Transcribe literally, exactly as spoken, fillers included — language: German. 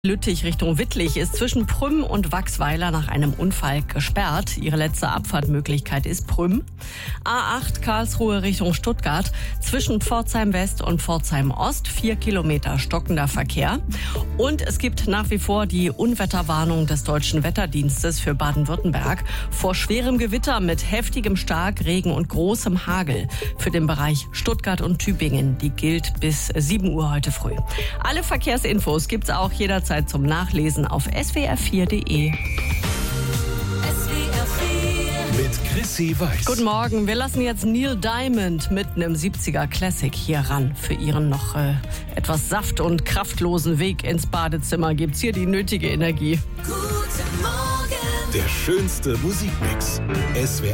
Lüttich Richtung Wittlich ist zwischen Prüm und Wachsweiler nach einem Unfall gesperrt. Ihre letzte Abfahrtmöglichkeit ist Prüm. A acht Karlsruhe Richtung Stuttgart zwischen Pforzheim West und Pforzheim Ost. Vier Kilometer stockender Verkehr. Und es gibt nach wie vor die Unwetterwarnung des Deutschen Wetterdienstes für Baden-Württemberg vor schwerem Gewitter mit heftigem Starkregen und großem Hagel für den Bereich Stuttgart und Tübingen. Die gilt bis sieben Uhr heute früh. Alle Verkehrsinfos gibt's auch jederzeit zum Nachlesen auf s w r vier punkt d e. Mit Chrissy Weiß. Guten Morgen, wir lassen jetzt Neil Diamond mit einem siebziger Classic hier ran. Für ihren noch äh, etwas saft- und kraftlosen Weg ins Badezimmer gibt's hier die nötige Energie. Der schönste Musikmix. S W R